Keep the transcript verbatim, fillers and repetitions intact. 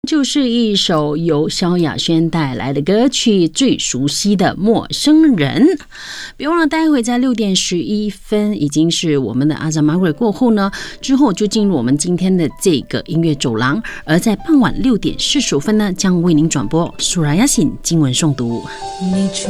就是一首由萧亚轩带来的歌曲，最熟悉的陌生人。别忘了待会在六点十一分已经是我们的阿扎马瑞过后呢，之后就进入我们今天的这个音乐走廊，而在傍晚六点四十五分呢，将为您转播苏拉雅欣经文诵读。 你出